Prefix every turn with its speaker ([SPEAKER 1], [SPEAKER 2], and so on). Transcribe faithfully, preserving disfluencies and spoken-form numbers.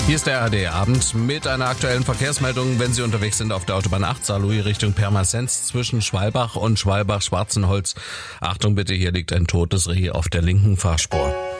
[SPEAKER 1] Hier ist der A R D-Abend mit einer aktuellen Verkehrsmeldung. Wenn Sie unterwegs sind auf der Autobahn acht Saarlouis Richtung Pirmasens zwischen Schwalbach und Schwalbach-Schwarzenholz. Achtung bitte, hier liegt ein totes Reh auf der linken Fahrspur.